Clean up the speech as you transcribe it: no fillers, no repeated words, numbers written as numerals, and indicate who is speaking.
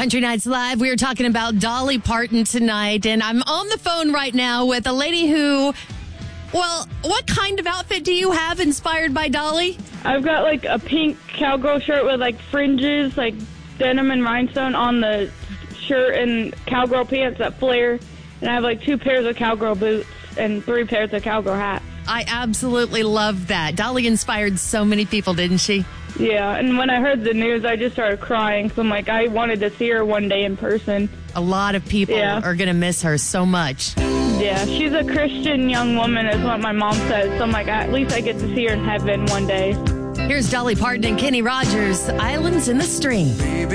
Speaker 1: Country Nights Live. We are talking about Dolly Parton tonight, and I'm on the phone right now with a lady who, well, what kind of outfit do you have inspired by Dolly?
Speaker 2: I've got like a pink cowgirl shirt with like fringes, like denim and rhinestone on the shirt, and cowgirl pants that flare. And I have like 2 pairs of cowgirl boots and 3 pairs of cowgirl hats.
Speaker 1: I absolutely love that. Dolly inspired so many people, didn't she?
Speaker 2: Yeah, and when I heard the news, I just started crying. So I'm like, I wanted to see her one day in person.
Speaker 1: A lot of people are going to miss her so much.
Speaker 2: Yeah, she's a Christian young woman is what my mom says. So I'm like, at least I get to see her in heaven one day.
Speaker 1: Here's Dolly Parton and Kenny Rogers, Islands in the Stream.